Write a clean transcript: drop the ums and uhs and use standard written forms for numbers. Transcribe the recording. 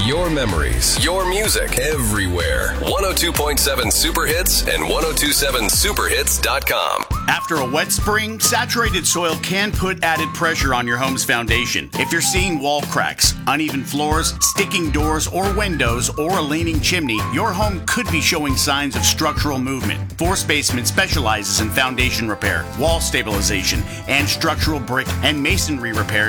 Your memories, your music, everywhere. 102.7 Super Hits and 1027superhits.com. After a wet spring, saturated soil can put added pressure on your home's foundation. If you're seeing wall cracks, uneven floors, sticking doors or windows, or a leaning chimney, your home could be showing signs of structural movement. Force Basement specializes in foundation repair, wall stabilization, and structural brick and masonry repairs